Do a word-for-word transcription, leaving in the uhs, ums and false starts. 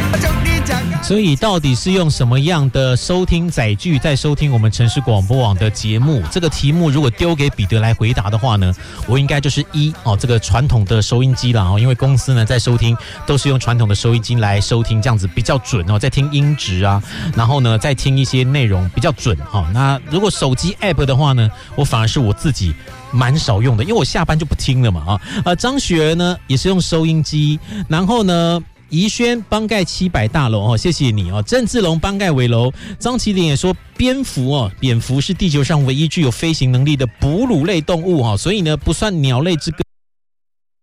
所以到底是用什么样的收听载具在收听我们城市广播网的节目？这个题目如果丢给彼得来回答的话呢，我应该就是一哦，这个传统的收音机啦哦，因为公司呢在收听都是用传统的收音机来收听，这样子比较准哦，在听音质啊，然后呢再听一些内容比较准哦。那如果手机 app 的话呢，我反而是我自己蛮少用的，因为我下班就不听了嘛啊。呃，张雪儿呢也是用收音机，然后呢。宜轩帮盖七百大楼哦，谢谢你哦。郑志龙帮盖尾楼，张麒麟也说蝙蝠哦，蝙蝠是地球上唯一具有飞行能力的哺乳类动物哈，所以呢不算鸟类之歌。